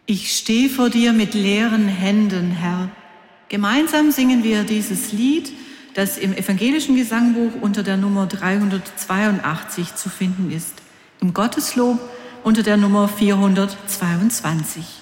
Ich stehe vor dir mit leeren Händen, Herr. Gemeinsam singen wir dieses Lied, das im evangelischen Gesangbuch unter der Nummer 382 zu finden ist. Im Gotteslob unter der Nummer 422.